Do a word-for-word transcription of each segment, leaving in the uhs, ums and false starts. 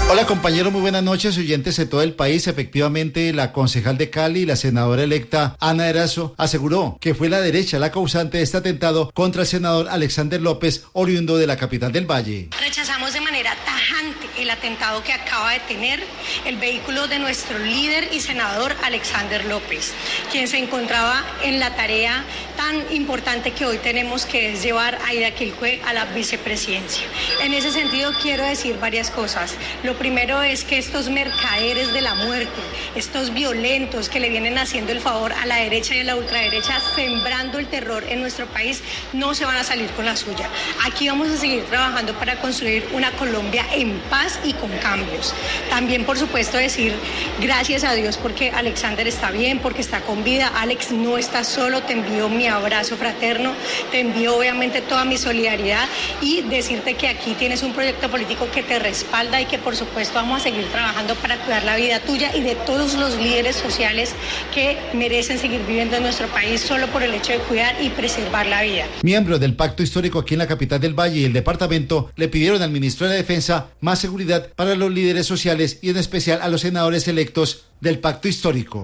Hola compañeros, muy buenas noches, oyentes de todo el país. Efectivamente, la concejal de Cali, la senadora electa Ana Erazo, aseguró que fue la derecha la causante de este atentado contra el senador Alexander López, oriundo de la capital del Valle. Rechazamos de manera tajante el atentado que acaba de tener el vehículo de nuestro líder y senador Alexander López, quien se encontraba en la tarea tan importante que hoy tenemos, que es llevar a Ida Quilcue a la vicepresidencia. En ese sentido quiero decir varias cosas. Lo primero es que estos mercaderes de la muerte, estos violentos que le vienen haciendo el favor a la derecha y a la ultraderecha, sembrando el terror en nuestro país, no se van a salir con la suya. Aquí vamos a seguir trabajando para construir una Colombia en paz y con cambios. También, por supuesto, decir gracias a Dios porque Alexander está bien, porque está con vida. Alex, no estás solo, te envío mi abrazo fraterno, te envío obviamente toda mi solidaridad y decirte que aquí tienes un proyecto político que te respalda y que por supuesto vamos a seguir trabajando para cuidar la vida tuya y de todos los líderes sociales que merecen seguir viviendo en nuestro país solo por el hecho de cuidar y preservar la vida. Miembros del Pacto Histórico aquí en la capital del Valle y el departamento le pidieron al ministro de la Defensa más seguridad para los líderes sociales y en especial a los senadores electos del Pacto Histórico.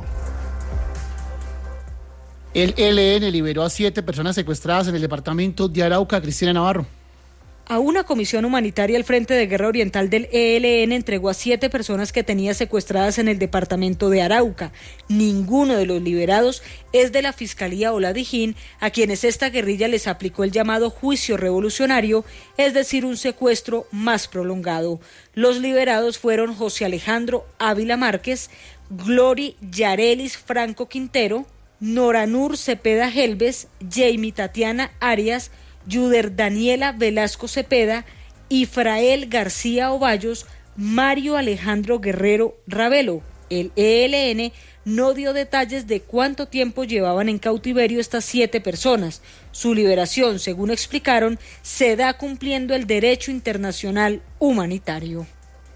El E L N liberó a siete personas secuestradas en el departamento de Arauca. Cristina Navarro. A una comisión humanitaria, el Frente de Guerra Oriental del E L N entregó a siete personas que tenía secuestradas en el departamento de Arauca. Ninguno de los liberados es de la Fiscalía o la Dijín, a quienes esta guerrilla les aplicó el llamado juicio revolucionario, es decir, un secuestro más prolongado. Los liberados fueron José Alejandro Ávila Márquez, Glory Yarelis Franco Quintero, Noranur Cepeda Gelbes, Jamie Tatiana Arias, Yuder Daniela Velasco Cepeda, Ifrael García Ovallos, Mario Alejandro Guerrero Ravelo. El E L N no dio detalles de cuánto tiempo llevaban en cautiverio estas siete personas. Su liberación, según explicaron, se da cumpliendo el derecho internacional humanitario.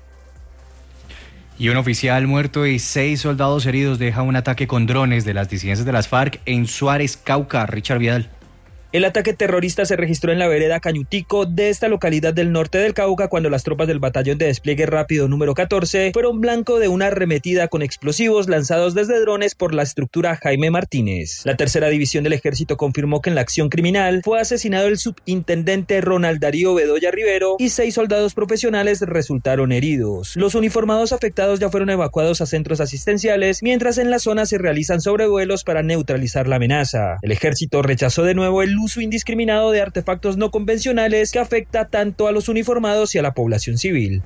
Y un oficial muerto y seis soldados heridos deja un ataque con drones de las disidencias de las FARC en Suárez, Cauca. Richard Vidal. El ataque terrorista se registró en la vereda Cañutico de esta localidad del norte del Cauca cuando las tropas del batallón de despliegue rápido número catorce fueron blanco de una arremetida con explosivos lanzados desde drones por la estructura Jaime Martínez. La tercera división del ejército confirmó que en la acción criminal fue asesinado el subintendente Ronald Darío Bedoya Rivero y seis soldados profesionales resultaron heridos. Los uniformados afectados ya fueron evacuados a centros asistenciales, mientras en la zona se realizan sobrevuelos para neutralizar la amenaza. El ejército rechazó de nuevo el uso indiscriminado de artefactos no convencionales que afecta tanto a los uniformados y a la población civil.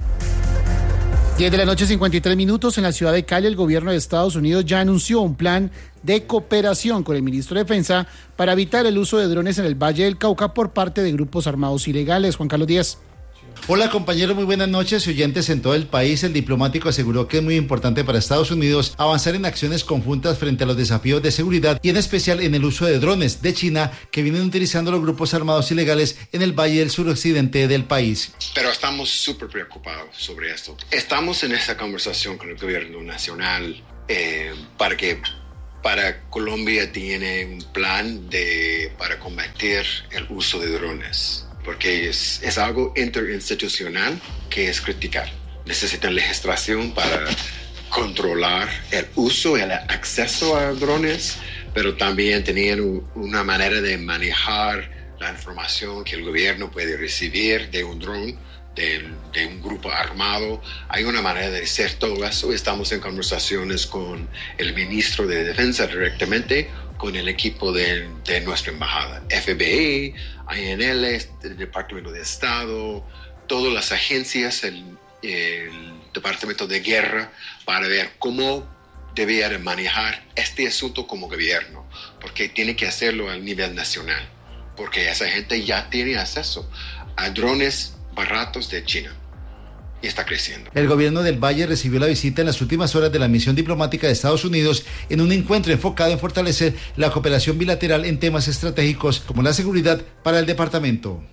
diez de la noche, cincuenta y tres minutos. En la ciudad de Cali, el gobierno de Estados Unidos ya anunció un plan de cooperación con el ministro de Defensa para evitar el uso de drones en el Valle del Cauca por parte de grupos armados ilegales. Juan Carlos Díaz. Hola compañeros, muy buenas noches, oyentes en todo el país. El diplomático aseguró que es muy importante para Estados Unidos avanzar en acciones conjuntas frente a los desafíos de seguridad y en especial en el uso de drones de China que vienen utilizando los grupos armados ilegales en el valle del suroccidente del país. Pero estamos súper preocupados sobre esto. Estamos en esta conversación con el gobierno nacional eh, para que para Colombia tiene un plan de para combatir el uso de drones. Porque es, es algo interinstitucional que es criticar. Necesitan legislación para controlar el uso y el acceso a drones, pero también tenían una manera de manejar la información que el gobierno puede recibir de un dron, de, de un grupo armado. Hay una manera de hacer todo eso. Estamos en conversaciones con el ministro de Defensa directamente, con el equipo de, de nuestra embajada, F B I, I N L, el Departamento de Estado, todas las agencias, el, el Departamento de Guerra, para ver cómo debía manejar este asunto como gobierno, porque tiene que hacerlo a nivel nacional, porque esa gente ya tiene acceso a drones baratos de China. Y está creciendo. El gobierno del Valle recibió la visita en las últimas horas de la misión diplomática de Estados Unidos en un encuentro enfocado en fortalecer la cooperación bilateral en temas estratégicos como la seguridad para el departamento.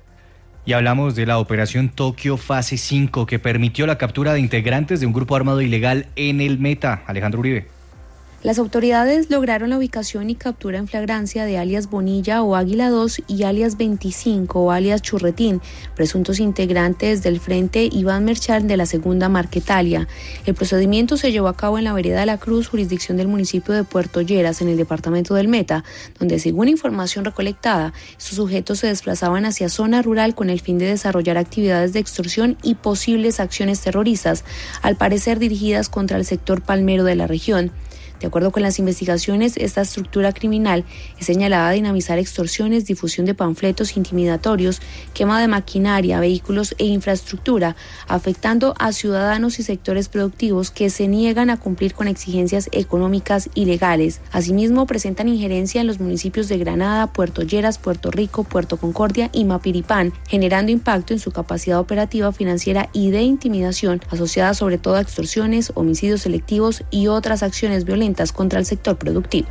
Y hablamos de la operación Tokio Fase cinco que permitió la captura de integrantes de un grupo armado ilegal en el Meta. Alejandro Uribe. Las autoridades lograron la ubicación y captura en flagrancia de alias Bonilla o Águila dos y alias veinticinco o alias Churretín, presuntos integrantes del Frente Iván Merchán de la Segunda Marquetalia. El procedimiento se llevó a cabo en la vereda de la Cruz, jurisdicción del municipio de Puerto Lleras, en el departamento del Meta, donde, según información recolectada, estos sujetos se desplazaban hacia zona rural con el fin de desarrollar actividades de extorsión y posibles acciones terroristas, al parecer dirigidas contra el sector palmero de la región. De acuerdo con las investigaciones, esta estructura criminal es señalada a dinamizar extorsiones, difusión de panfletos intimidatorios, quema de maquinaria, vehículos e infraestructura, afectando a ciudadanos y sectores productivos que se niegan a cumplir con exigencias económicas y legales. Asimismo, presentan injerencia en los municipios de Granada, Puerto Lleras, Puerto Rico, Puerto Concordia y Mapiripán, generando impacto en su capacidad operativa, financiera y de intimidación, asociada sobre todo a extorsiones, homicidios selectivos y otras acciones violentas contra el sector productivo.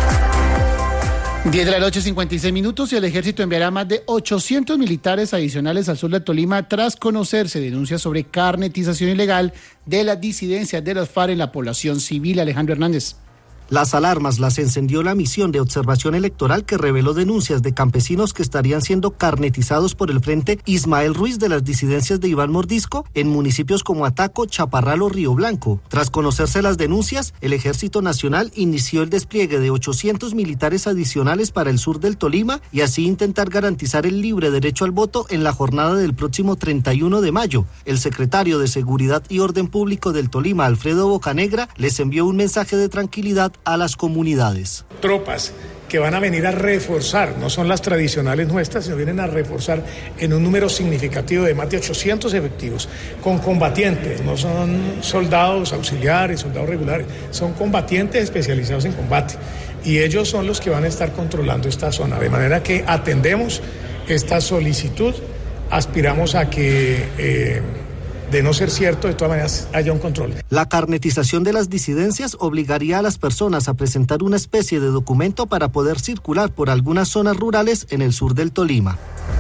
diez de la noche, cincuenta y seis minutos, y el ejército enviará más de ochocientos militares adicionales al sur de Tolima tras conocerse denuncias sobre carnetización ilegal de las disidencias de las FARC en la población civil. Alejandro Hernández. Las alarmas las encendió la misión de observación electoral que reveló denuncias de campesinos que estarían siendo carnetizados por el Frente Ismael Ruiz de las disidencias de Iván Mordisco en municipios como Ataco, Chaparral o Río Blanco. Tras conocerse las denuncias, el Ejército Nacional inició el despliegue de ochocientos militares adicionales para el sur del Tolima y así intentar garantizar el libre derecho al voto en la jornada del próximo treinta y uno de mayo. El secretario de Seguridad y Orden Público del Tolima, Alfredo Bocanegra, les envió un mensaje de tranquilidad a las comunidades. Tropas que van a venir a reforzar, no son las tradicionales nuestras, sino vienen a reforzar en un número significativo de más de ochocientos efectivos, con combatientes, no son soldados auxiliares, soldados regulares, son combatientes especializados en combate. Y ellos son los que van a estar controlando esta zona, de manera que atendemos esta solicitud, aspiramos a que... Eh, De no ser cierto, de todas maneras, haya un control. La carnetización de las disidencias obligaría a las personas a presentar una especie de documento para poder circular por algunas zonas rurales en el sur del Tolima.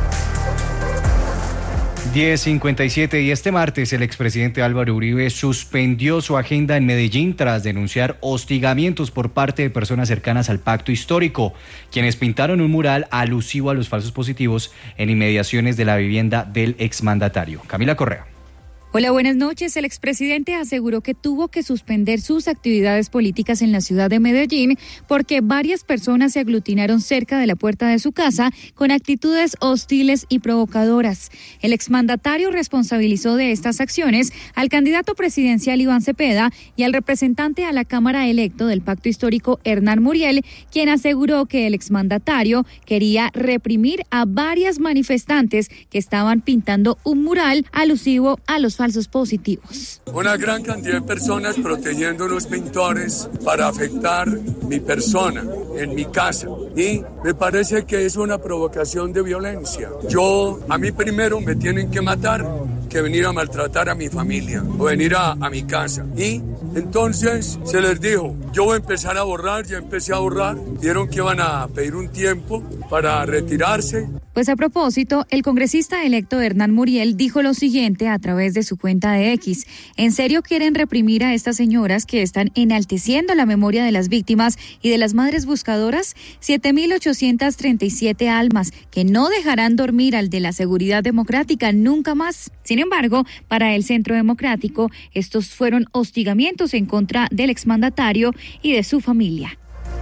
diez cincuenta y siete y este martes el expresidente Álvaro Uribe suspendió su agenda en Medellín tras denunciar hostigamientos por parte de personas cercanas al pacto histórico, quienes pintaron un mural alusivo a los falsos positivos en inmediaciones de la vivienda del exmandatario. Camila Correa. Hola, buenas noches. El expresidente aseguró que tuvo que suspender sus actividades políticas en la ciudad de Medellín porque varias personas se aglutinaron cerca de la puerta de su casa con actitudes hostiles y provocadoras. El exmandatario responsabilizó de estas acciones al candidato presidencial Iván Cepeda y al representante a la Cámara electo del Pacto Histórico Hernán Muriel, quien aseguró que el exmandatario quería reprimir a varias manifestantes que estaban pintando un mural alusivo a los falsos positivos. Una gran cantidad de personas protegiendo unos pintores para afectar mi persona, en mi casa. Y me parece que es una provocación de violencia. Yo, a mí primero me tienen que matar que venir a maltratar a mi familia o venir a, a mi casa. Y entonces se les dijo, yo voy a empezar a borrar, ya empecé a borrar. Dieron que iban a pedir un tiempo para retirarse. Pues a propósito, el congresista electo Hernán Muriel dijo lo siguiente a través de su cuenta de X. ¿En serio quieren reprimir a estas señoras que están enalteciendo la memoria de las víctimas y de las madres buscadoras? siete mil ochocientas treinta y siete almas que no dejarán dormir al de la seguridad democrática nunca más. Sin embargo, para el Centro Democrático, estos fueron hostigamientos en contra del exmandatario y de su familia.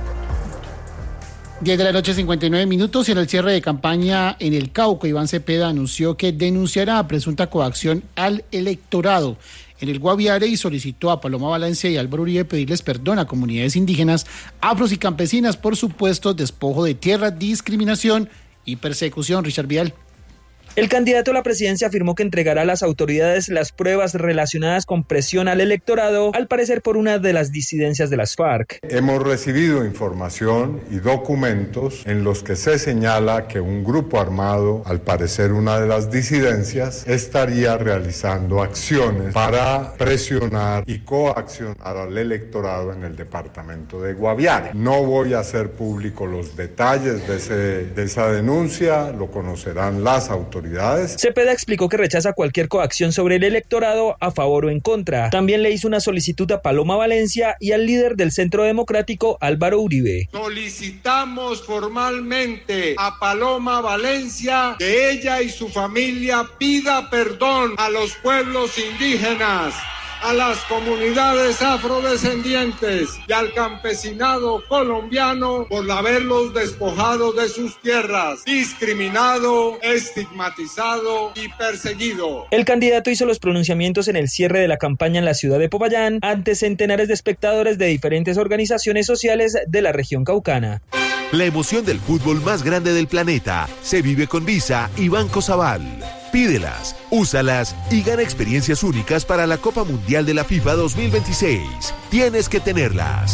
diez de la noche, cincuenta y nueve minutos, y en el cierre de campaña en el Cauca, Iván Cepeda anunció que denunciará a presunta coacción al electorado en el Guaviare y solicitó a Paloma Valencia y Álvaro Uribe pedirles perdón a comunidades indígenas, afros y campesinas por supuesto despojo de tierra, discriminación y persecución. Richard Vidal. El candidato a la presidencia afirmó que entregará a las autoridades las pruebas relacionadas con presión al electorado, al parecer por una de las disidencias de las FARC. Hemos recibido información y documentos en los que se señala que un grupo armado, al parecer una de las disidencias, estaría realizando acciones para presionar y coaccionar al electorado en el departamento de Guaviare. No voy a hacer público los detalles de, ese, de esa denuncia, lo conocerán las autoridades autoridades. Cepeda explicó que rechaza cualquier coacción sobre el electorado a favor o en contra. También le hizo una solicitud a Paloma Valencia y al líder del Centro Democrático, Álvaro Uribe. Solicitamos formalmente a Paloma Valencia que ella y su familia pida perdón a los pueblos indígenas, a las comunidades afrodescendientes y al campesinado colombiano por haberlos despojado de sus tierras, discriminado, estigmatizado y perseguido. El candidato hizo los pronunciamientos en el cierre de la campaña en la ciudad de Popayán ante centenares de espectadores de diferentes organizaciones sociales de la región caucana. La emoción del fútbol más grande del planeta se vive con Visa y Banco Sabal. Pídelas, úsalas y gana experiencias únicas para la Copa Mundial de la FIFA dos mil veintiséis. Tienes que tenerlas.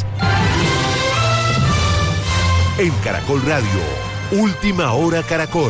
En Caracol Radio, Última Hora Caracol.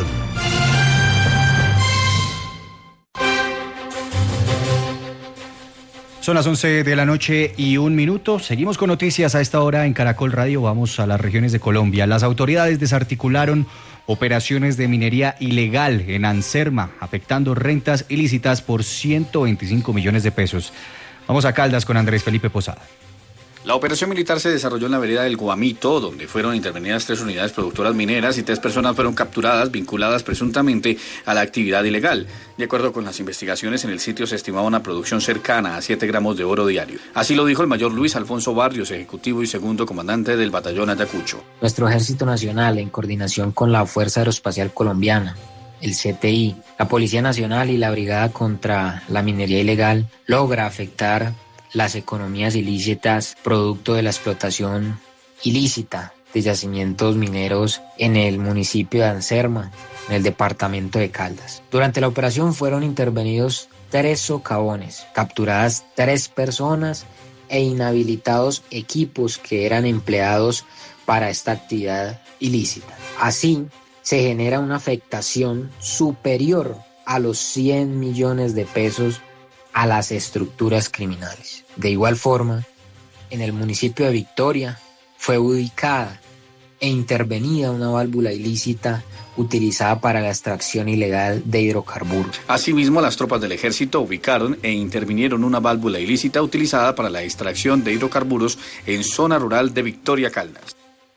Son las once de la noche y un minuto. Seguimos con noticias a esta hora en Caracol Radio. Vamos a las regiones de Colombia. Las autoridades desarticularon operaciones de minería ilegal en Anserma, afectando rentas ilícitas por ciento veinticinco millones de pesos. Vamos a Caldas con Andrés Felipe Posada. La operación militar se desarrolló en la vereda del Guamito, donde fueron intervenidas tres unidades productoras mineras y tres personas fueron capturadas vinculadas presuntamente a la actividad ilegal. De acuerdo con las investigaciones, en el sitio se estimaba una producción cercana a siete gramos de oro diario. Así lo dijo el mayor Luis Alfonso Barrios, ejecutivo y segundo comandante del batallón Ayacucho. Nuestro Ejército Nacional, en coordinación con la Fuerza Aeroespacial Colombiana, el C T I, la Policía Nacional y la Brigada contra la Minería Ilegal, logra afectar las economías ilícitas producto de la explotación ilícita de yacimientos mineros en el municipio de Anserma, en el departamento de Caldas. Durante la operación fueron intervenidos tres socavones, capturadas tres personas e inhabilitados equipos que eran empleados para esta actividad ilícita. Así, se genera una afectación superior a los cien millones de pesos a las estructuras criminales. De igual forma, en el municipio de Victoria fue ubicada e intervenida una válvula ilícita utilizada para la extracción ilegal de hidrocarburos. Asimismo, las tropas del ejército ubicaron e intervinieron una válvula ilícita utilizada para la extracción de hidrocarburos en zona rural de Victoria Caldas.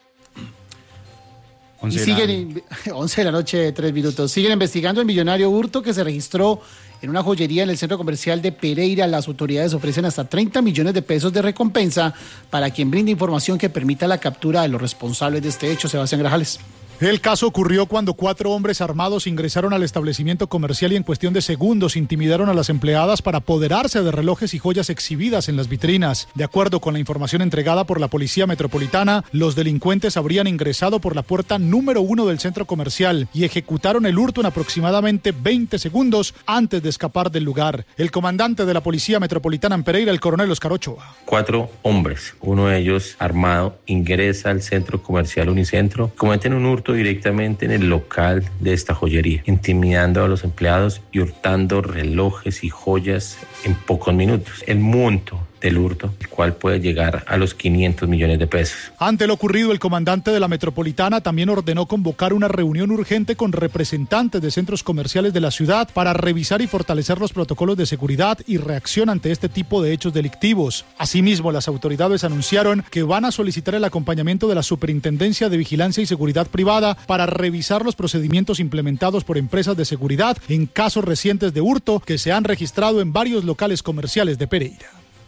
Y siguen, once de la noche, tres minutos. Siguen investigando el millonario hurto que se registró en una joyería en el centro comercial de Pereira. Las autoridades ofrecen hasta treinta millones de pesos de recompensa para quien brinde información que permita la captura de los responsables de este hecho. Sebastián Grajales. El caso ocurrió cuando cuatro hombres armados ingresaron al establecimiento comercial y en cuestión de segundos intimidaron a las empleadas para apoderarse de relojes y joyas exhibidas en las vitrinas. De acuerdo con la información entregada por la Policía Metropolitana, los delincuentes habrían ingresado por la puerta número uno del centro comercial y ejecutaron el hurto en aproximadamente veinte segundos antes de escapar del lugar. El comandante de la Policía Metropolitana en Pereira, el coronel Oscar Ochoa. Cuatro hombres, uno de ellos armado, ingresa al centro comercial Unicentro, cometen un hurto directamente en el local de esta joyería, intimidando a los empleados y hurtando relojes y joyas en pocos minutos. El monto del hurto, el cual puede llegar a los quinientos millones de pesos. Ante lo ocurrido, el comandante de la Metropolitana también ordenó convocar una reunión urgente con representantes de centros comerciales de la ciudad para revisar y fortalecer los protocolos de seguridad y reacción ante este tipo de hechos delictivos. Asimismo, las autoridades anunciaron que van a solicitar el acompañamiento de la Superintendencia de Vigilancia y Seguridad Privada para revisar los procedimientos implementados por empresas de seguridad en casos recientes de hurto que se han registrado en varios locales comerciales de Pereira.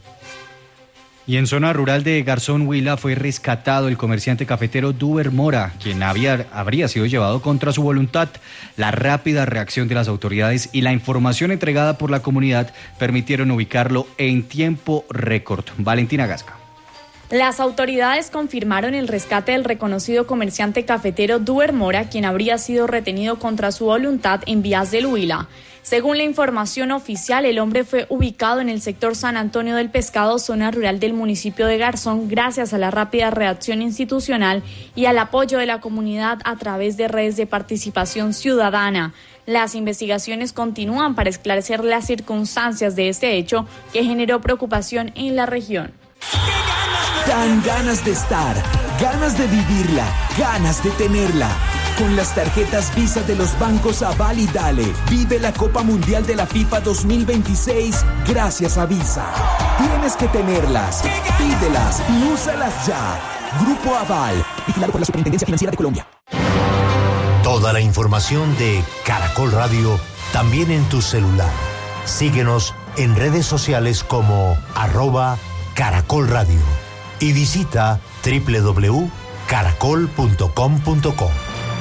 Y en zona rural de Garzón Huila fue rescatado el comerciante cafetero Duber Mora, quien había, habría sido llevado contra su voluntad. La rápida reacción de las autoridades y la información entregada por la comunidad permitieron ubicarlo en tiempo récord. Valentina Gasca. Las autoridades confirmaron el rescate del reconocido comerciante cafetero Duber Mora, quien habría sido retenido contra su voluntad en vías del Huila. Según la información oficial, el hombre fue ubicado en el sector San Antonio del Pescado, zona rural del municipio de Garzón, gracias a la rápida reacción institucional y al apoyo de la comunidad a través de redes de participación ciudadana. Las investigaciones continúan para esclarecer las circunstancias de este hecho que generó preocupación en la región. Dan ganas de estar, ganas de vivirla, ganas de tenerla. Con las tarjetas Visa de los bancos Aval y Dale, vive la Copa Mundial de la FIFA dos mil veintiséis gracias a Visa. Tienes que tenerlas, pídelas y úsalas ya. Grupo Aval, vigilado por la Superintendencia Financiera de Colombia. Toda la información de Caracol Radio también en tu celular. Síguenos en redes sociales como arroba Caracol Radio y visita doble u doble u doble u punto caracol punto com punto co.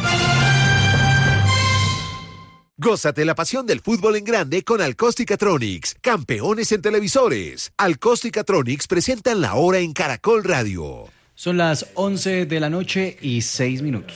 Gózate la pasión del fútbol en grande con Alcosticatronics, campeones en televisores. Alcosticatronics presentan la hora en Caracol Radio. Son las once de la noche y seis minutos.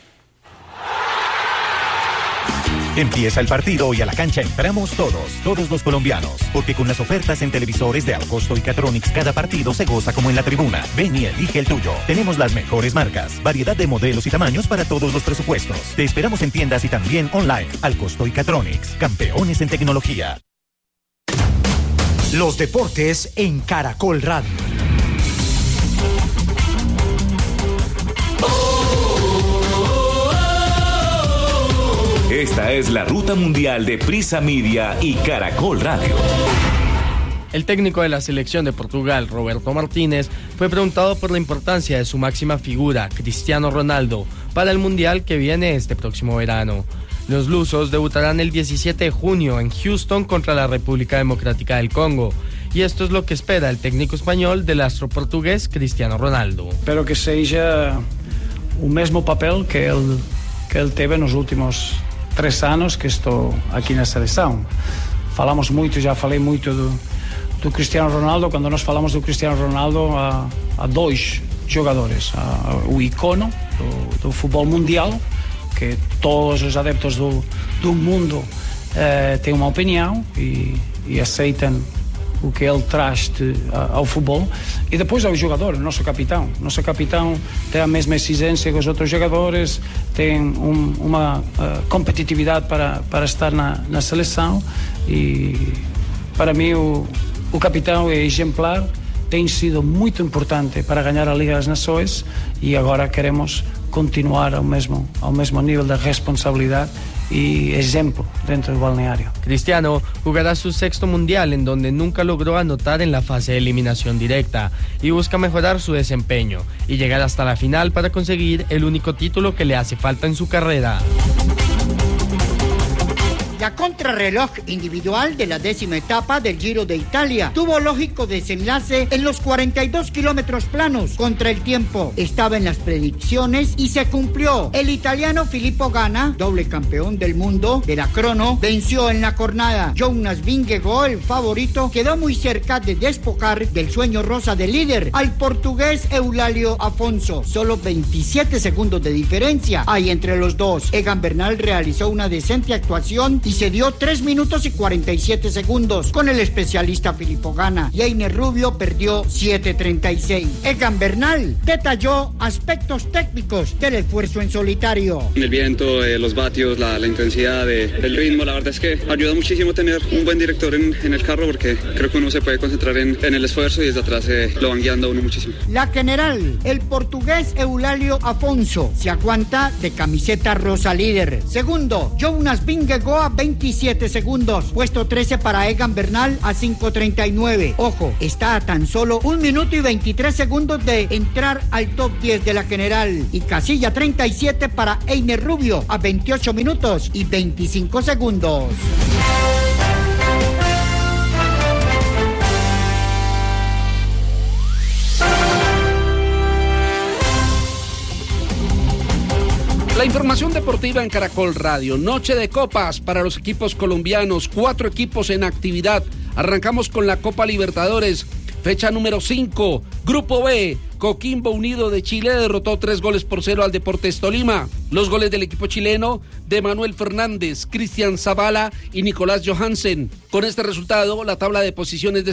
Empieza el partido y a la cancha entramos todos, todos los colombianos, porque con las ofertas en televisores de Alcosto y Catronics cada partido se goza como en la tribuna. Ven y elige el tuyo. Tenemos las mejores marcas, variedad de modelos y tamaños para todos los presupuestos. Te esperamos en tiendas y también online. Alcosto y Catronics, campeones en tecnología. Los deportes en Caracol Radio. Esta es la ruta mundial de Prisa Media y Caracol Radio. El técnico de la selección de Portugal, Roberto Martínez, fue preguntado por la importancia de su máxima figura, Cristiano Ronaldo, para el Mundial que viene este próximo verano. Los lusos debutarán el diecisiete de junio en Houston contra la República Democrática del Congo. Y esto es lo que espera el técnico español del astro portugués, Cristiano Ronaldo. Espero que seja o mesmo papel que ele, que ele teve nos últimos três anos que estou aqui na seleção. Falamos muito, já falei muito do, do Cristiano Ronaldo. Quando nós falamos do Cristiano Ronaldo, há, há dois jogadores. Há o icono do, do futebol mundial, que todos os adeptos do, do mundo eh, têm uma opinião e, e aceitam o que ele traz de, ao futebol. E depois ao jogador, o nosso capitão. O nosso capitão tem a mesma exigência que os outros jogadores, tem um, uma uh, competitividade para, para estar na, na seleção e para mim o, o capitão é exemplar, tem sido muito importante para ganhar a Liga das Nações e agora queremos continuar ao mesmo, ao mesmo nível de responsabilidade y ejemplo dentro del balneario. Cristiano jugará su sexto mundial en donde nunca logró anotar en la fase de eliminación directa y busca mejorar su desempeño y llegar hasta la final para conseguir el único título que le hace falta en su carrera. La contrarreloj individual de la décima etapa del Giro de Italia tuvo lógico desenlace en los cuarenta y dos kilómetros planos contra el tiempo. Estaba en las predicciones y se cumplió. El italiano Filippo Ganna, doble campeón del mundo de la crono, venció en la jornada. Jonas Vingegaard, el favorito, quedó muy cerca de despojar del sueño rosa del líder al portugués Eulálio Afonso. Solo veintisiete segundos de diferencia hay entre los dos. Egan Bernal realizó una decente actuación y se dio tres minutos y cuarenta y siete segundos con el especialista Filippo Ganna y Einer Rubio perdió siete treinta y seis. Egan Bernal detalló aspectos técnicos del esfuerzo en solitario. El viento, eh, los vatios, la, la intensidad de, del ritmo, la verdad es que ayuda muchísimo tener un buen director en, en el carro porque creo que uno se puede concentrar en, en el esfuerzo y desde atrás eh, lo van guiando a uno muchísimo. La general, el portugués Eulálio Afonso, se aguanta de camiseta rosa líder. Segundo, Jonas Vingegaard, veintisiete segundos. Puesto trece para Egan Bernal a cinco treinta y nueve. Ojo, está a tan solo un minuto y veintitrés segundos de entrar al top diez de la general. Y casilla treinta y siete para Einer Rubio a veintiocho minutos y veinticinco segundos. La información deportiva en Caracol Radio. Noche de copas para los equipos colombianos. Cuatro equipos en actividad. Arrancamos con la Copa Libertadores. Fecha número cinco. Grupo B. Coquimbo Unido de Chile derrotó tres goles por cero al Deportes Tolima. Los goles del equipo chileno de Manuel Fernández, Cristian Zavala y Nicolás Johansen. Con este resultado, la tabla de posiciones de